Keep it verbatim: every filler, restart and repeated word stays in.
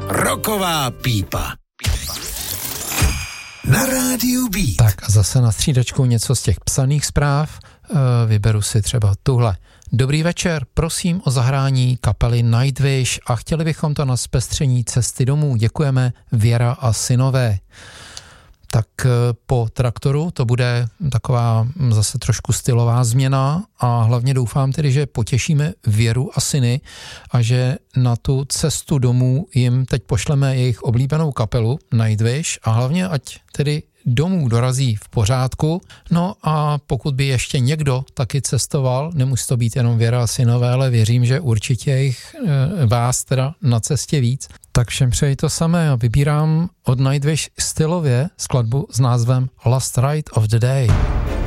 Rocková pípa. Na rádiu Beat. Tak a zase na střídačku něco z těch psaných zpráv. E, vyberu si třeba tuhle. Dobrý večer, prosím o zahrání kapely Nightwish a chtěli bychom to na zpestření cesty domů. Děkujeme, Věra a synové. Tak po Traktoru to bude taková zase trošku stylová změna a hlavně doufám tedy, že potěšíme Věru a syny a že na tu cestu domů jim teď pošleme jejich oblíbenou kapelu Nightwish a hlavně ať tedy domů dorazí v pořádku. No a pokud by ještě někdo taky cestoval, nemusí to být jenom Věra a synové, ale věřím, že určitě jich e, vás teda na cestě víc. Tak všem přeji to samé a vybírám od Nightwish stylově skladbu s názvem Last Ride of the Day.